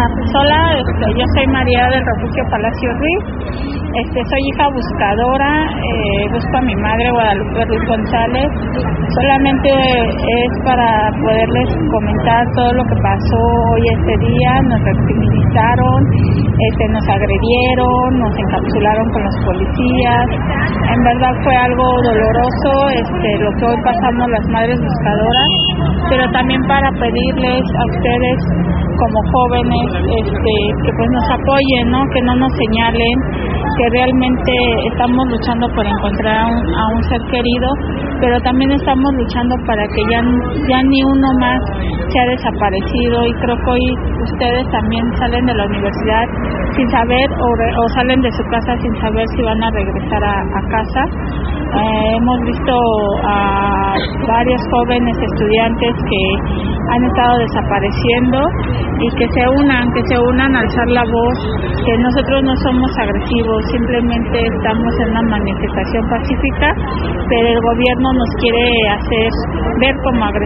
Sola, yo soy María del Refugio Palacio Ruiz. Soy hija buscadora, busco a mi madre Guadalupe Ruiz González. Solamente es para poderles comentar todo lo que pasó hoy este día. Nos revictimizaron, nos agredieron, nos encapsularon con los policías. En verdad fue algo doloroso lo que hoy pasamos las madres buscadoras, pero también para pedirles a ustedes como jóvenes que pues nos apoyen, ¿no? Que no nos señalen, que realmente estamos luchando por encontrar a un ser querido, pero también estamos luchando para que ya ni uno más se ha desaparecido. Y creo que hoy ustedes también salen de la universidad sin saber o salen de su casa sin saber si van a regresar a casa. Hemos visto a varios jóvenes estudiantes que han estado desapareciendo y que se unan a alzar la voz, que nosotros no somos agresivos, simplemente estamos en una manifestación pacífica, pero el gobierno nos quiere hacer ver como agresivos.